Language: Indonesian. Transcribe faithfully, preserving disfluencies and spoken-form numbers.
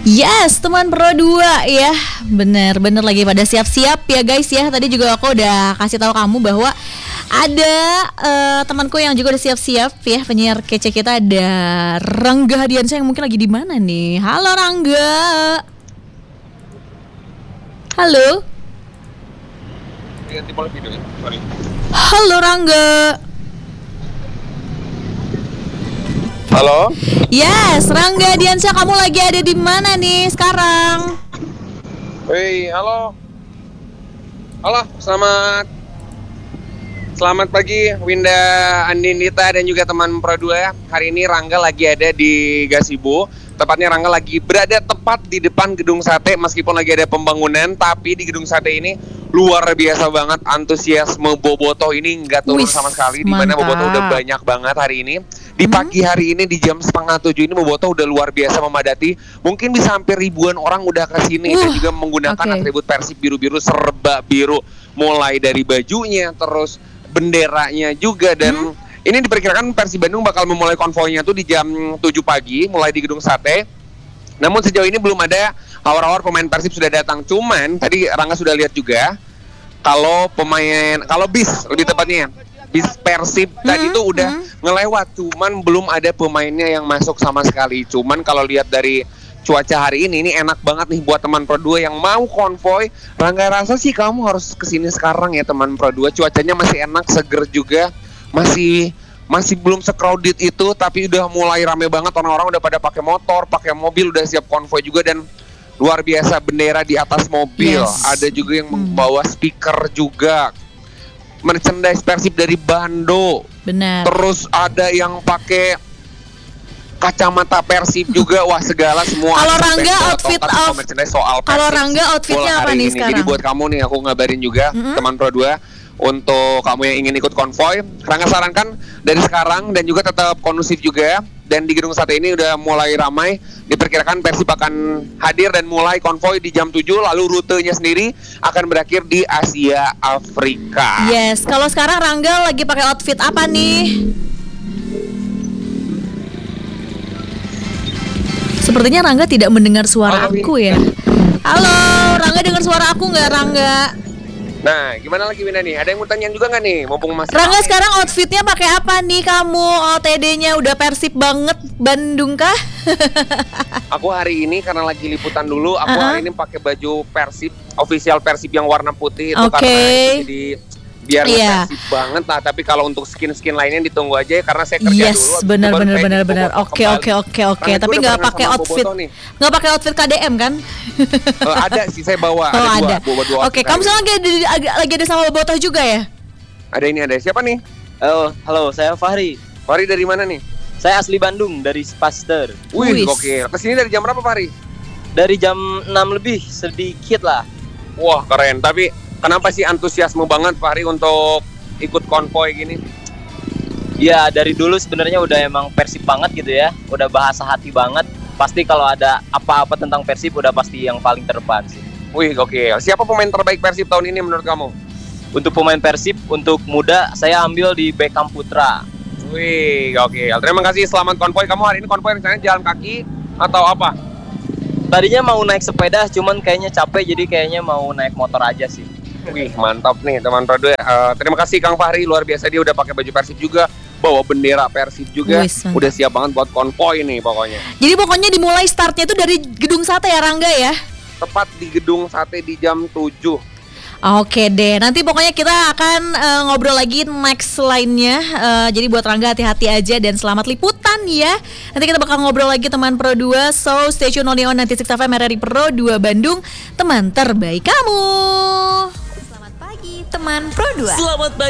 Yes, teman Pro dua ya. Bener-bener lagi pada siap-siap ya guys ya. Tadi juga aku udah kasih tahu kamu bahwa ada uh, temanku yang juga udah siap-siap ya. Penyiar kece kita ada Rangga Hadiansyah yang mungkin lagi di mana nih. Halo Rangga. Halo. Halo Rangga. Halo. Yes, Rangga Hadiansyah, kamu lagi ada di mana nih sekarang? Hei, halo. Halo, selamat Selamat pagi Winda, Andindita dan juga teman Pro dua. Hari ini Rangga lagi ada di Gazebo. Tepatnya Rangga lagi berada tepat di depan gedung sate. Meskipun lagi ada pembangunan, tapi di gedung sate ini luar biasa banget. Antusiasme bobotoh ini nggak turun Wih, sama sekali. Di mana bobotoh udah banyak banget hari ini. Di pagi hari ini di jam setengah tujuh ini bobotoh udah luar biasa memadati. Mungkin bisa hampir ribuan orang udah kesini uh, dan juga menggunakan okay. atribut Persib biru-biru, serba biru. Mulai dari bajunya, terus benderanya juga. Dan hmm. ini diperkirakan Persib Bandung bakal memulai konvoynya tuh di jam tujuh pagi, mulai di gedung sate. Namun sejauh ini belum ada awar-awar pemain Persib sudah datang. Cuman tadi Rangga sudah lihat juga kalau pemain, kalau bis lebih tepatnya bis Persib hmm, tadi itu udah hmm. ngelewat, cuman belum ada pemainnya yang masuk sama sekali. Cuman kalau lihat dari cuaca hari ini, ini enak banget nih buat teman Pro dua yang mau konvoy. Rangga rasa sih kamu harus kesini sekarang ya teman Pro dua. Cuacanya masih enak, seger juga, masih masih belum se-crowded itu, tapi udah mulai rame banget. Orang-orang udah pada pakai motor, pakai mobil, udah siap konvoy juga. Dan luar biasa, bendera di atas mobil. Yes. Ada juga yang membawa speaker juga. Merchandise Persib dari Bando. Benar. Terus ada yang pakai kacamata Persib juga. Wah, segala semua. Kalau Rangga outfit of soal Kalau Rangga outfitnya apa nih ini. sekarang? Jadi buat kamu nih aku ngabarin juga mm-hmm. teman Pro dua, untuk kamu yang ingin ikut konvoy, Rangga sarankan dari sekarang dan juga tetap kondusif juga. Dan di gedung sate ini udah mulai ramai. Diperkirakan Persib akan hadir dan mulai konvoy di jam tujuh. Lalu rutenya sendiri akan berakhir di Asia Afrika. Yes, kalau sekarang Rangga lagi pakai outfit apa nih? Sepertinya Rangga tidak mendengar suara Halo, aku ya. Halo, Rangga dengar suara aku nggak, Rangga? Nah, gimana lagi Winda nih? Ada yang mau tanyain juga nggak nih? Mumpung masih Rangga ramai. Sekarang outfitnya pakai apa nih kamu? O T D-nya udah Persib banget, Bandung kah? Aku hari ini karena lagi liputan dulu, aku uh-huh. hari ini pakai baju Persib, official Persib yang warna putih itu okay. karena itu jadi biar yeah. Persib banget lah. Tapi kalau untuk skin-skin lainnya ditunggu aja ya, karena saya kerja yes, dulu. Yes, benar benar benar benar. Oke oke oke oke. Tapi nggak pakai outfit, nggak pakai outfit K D M kan? uh, ada sih, saya bawa. Oh, ada. ada. Oke, okay, kamu sekarang lagi ada, lagi ada sama Bobotoh juga ya? Ada ini, ada siapa nih? Halo, halo, saya Fahri. Fahri dari mana nih? Saya asli Bandung, dari Spaster. Wih, oke. Kesini dari jam berapa Fahri? Dari jam enam lebih, sedikit lah. Wah, keren. Tapi kenapa sih antusiasme banget Fahri untuk ikut konvoy gini? Ya, dari dulu sebenarnya udah emang Persib banget gitu ya. Udah bahasa hati banget. Pasti kalau ada apa-apa tentang Persib udah pasti yang paling terdepan sih. Wih, oke. Siapa pemain terbaik Persib tahun ini menurut kamu? Untuk pemain Persib, untuk muda, saya ambil di Beckham Putra. Wih, oke. Terima kasih, selamat konvoy. Kamu hari ini konvoy rencananya jalan kaki atau apa? Tadinya mau naik sepeda, cuman kayaknya capek, jadi kayaknya mau naik motor aja sih. Wih, mantap nih teman Pro dua. Uh, terima kasih Kang Fahri, luar biasa, dia udah pakai baju Persib juga, bawa bendera Persib juga. Wih, udah siap banget buat konvoy nih pokoknya. Jadi pokoknya dimulai startnya itu dari gedung sate ya Rangga ya? Tepat di gedung sate di jam tujuh. Oke deh, nanti pokoknya kita akan uh, ngobrol lagi next lainnya. uh, Jadi buat Rangga hati-hati aja dan selamat liputan ya. Nanti kita bakal ngobrol lagi teman Pro dua. So stay tune only on sembilan puluh enam F M R R I Pro dua Bandung, teman terbaik kamu. Selamat pagi teman Pro dua. Selamat pagi.